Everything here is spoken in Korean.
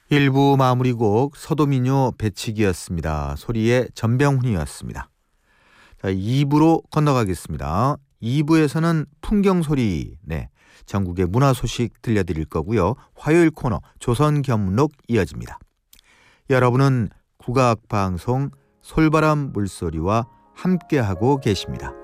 1부 마무리곡 서도민요 배치기였습니다. 소리의 전병훈이었습니다. 자, 2부로 건너가겠습니다. 2부에서는 풍경소리, 전국의 문화 소식 들려드릴 거고요. 화요일 코너 조선겸록 이어집니다. 여러분은 국악방송 솔바람 물소리와 함께하고 계십니다.